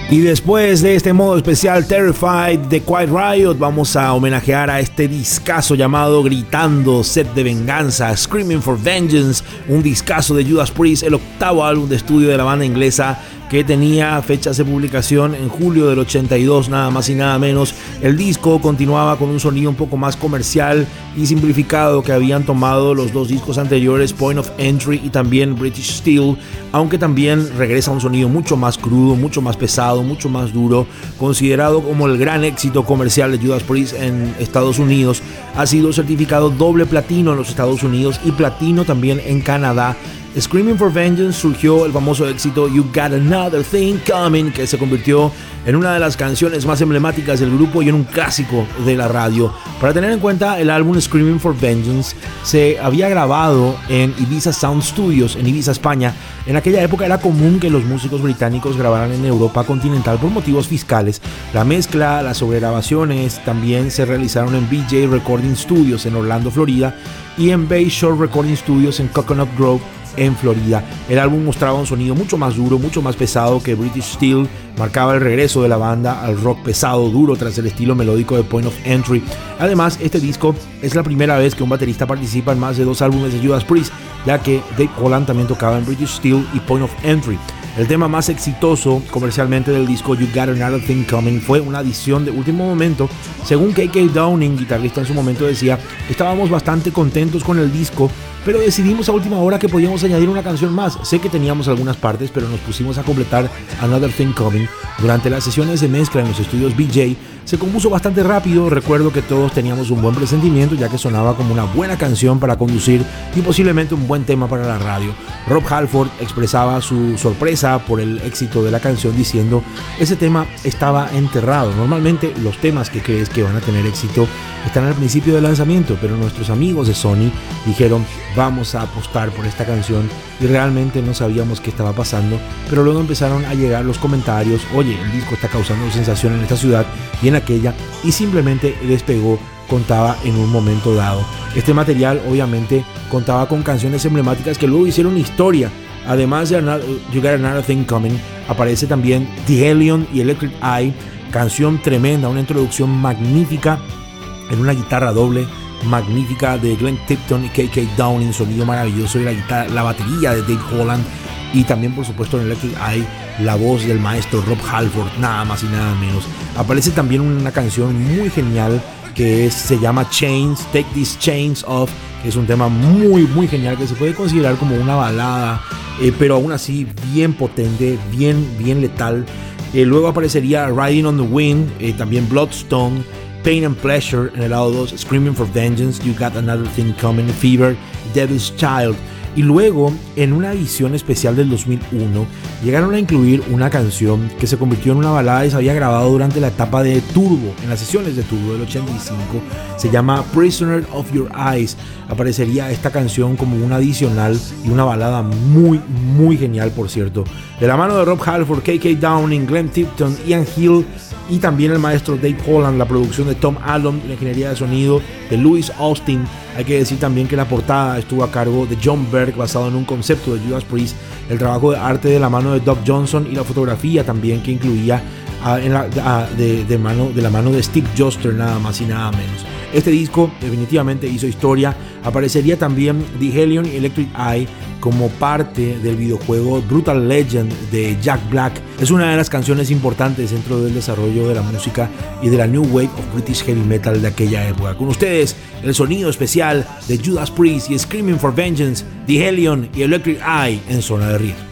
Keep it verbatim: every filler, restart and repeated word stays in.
Y después de este modo especial Terrified de Quiet Riot, vamos a homenajear a este discazo llamado Gritando, Sed de Venganza, Screaming for Vengeance, un discazo de Judas Priest, el octavo álbum de estudio de la banda inglesa que tenía fechas de publicación en julio del ochenta y dos, nada más y nada menos. El disco continuaba con un sonido un poco más comercial y simplificado que habían tomado los dos discos anteriores, Point of Entry y también British Steel, aunque también regresa a un sonido mucho más crudo, mucho más pesado, mucho más duro, considerado como el gran éxito comercial de Judas Priest en Estados Unidos. Ha sido certificado doble platino en los Estados Unidos y platino también en Canadá. Screaming for Vengeance surgió el famoso éxito You Got Another Thing Coming, que se convirtió en una de las canciones más emblemáticas del grupo y en un clásico de la radio. Para tener en cuenta, el álbum Screaming for Vengeance se había grabado en Ibiza Sound Studios, en Ibiza, España. En aquella época era común que los músicos británicos grabaran en Europa continental por motivos fiscales. La mezcla, las sobregrabaciones también se realizaron en B J Recording Studios en Orlando, Florida, y en Bay Shore Recording Studios en Coconut Grove, en Florida. El álbum mostraba un sonido mucho más duro, mucho más pesado que British Steel, marcaba el regreso de la banda al rock pesado, duro, tras el estilo melódico de Point of Entry. Además, este disco es la primera vez que un baterista participa en más de dos álbumes de Judas Priest, ya que Dave Holland también tocaba en British Steel y Point of Entry. El tema más exitoso comercialmente del disco, You Got Another Thing Coming, fue una adición de último momento. Según K K Downing, guitarrista en su momento, decía: estábamos bastante contentos con el disco, pero decidimos a última hora que podíamos añadir una canción más. Sé que teníamos algunas partes, pero nos pusimos a completar Another Thing Coming. Durante las sesiones de mezcla en los estudios B J se compuso bastante rápido. Recuerdo que todos teníamos un buen presentimiento, ya que sonaba como una buena canción para conducir y posiblemente un buen tema para la radio. Rob Halford expresaba su sorpresa por el éxito de la canción diciendo: ese tema estaba enterrado. Normalmente los temas que crees que van a tener éxito están al principio del lanzamiento, pero nuestros amigos de Sony dijeron: vamos a apostar por esta canción, y realmente no sabíamos qué estaba pasando, pero luego empezaron a llegar los comentarios: oye, el disco está causando sensación en esta ciudad y en aquella, y simplemente despegó. Contaba en un momento dado. Este material obviamente contaba con canciones emblemáticas que luego hicieron historia. Además de You Got Another Thing Coming, aparece también The Hellion y Electric Eye, canción tremenda, una introducción magnífica en una guitarra doble magnífica de Glenn Tipton y K K Downing, sonido maravilloso, y la guitarra, la batería de Dave Holland, y también por supuesto en Electric Eye la voz del maestro Rob Halford, nada más y nada menos. Aparece también una canción muy genial que es, se llama Chains, Take These Chains Off, que es un tema muy muy genial que se puede considerar como una balada, eh, pero aún así bien potente, bien, bien letal. Eh, luego aparecería Riding on the Wind, eh, también Bloodstone, Pain and Pleasure en el lado dos, Screaming for Vengeance, You Got Another Thing Coming, Fever, Devil's Child. Y luego, en una edición especial del dos mil uno, llegaron a incluir una canción que se convirtió en una balada y se había grabado durante la etapa de Turbo, en las sesiones de Turbo del ochenta y cinco. Se llama Prisoner of Your Eyes. Aparecería esta canción como una adicional y una balada muy, muy genial, por cierto. De la mano de Rob Halford, K K Downing, Glenn Tipton, Ian Hill y también el maestro Dave Holland, la producción de Tom Allom, la ingeniería de sonido de Louis Austin. Hay que decir también que la portada estuvo a cargo de John Berg, basado en un concepto de Judas Priest, el trabajo de arte de la mano de Doug Johnson y la fotografía también, que incluía uh, en la, uh, de, de, mano, de la mano de Steve Joster, nada más y nada menos. Este disco definitivamente hizo historia. Aparecería también The Hellion y Electric Eye como parte del videojuego Brutal Legend de Jack Black. Es una de las canciones importantes dentro del desarrollo de la música y de la New Wave of British Heavy Metal de aquella época. Con ustedes, el sonido especial de Judas Priest y Screaming for Vengeance, The Hellion y Electric Eye en Zona de Riesgo.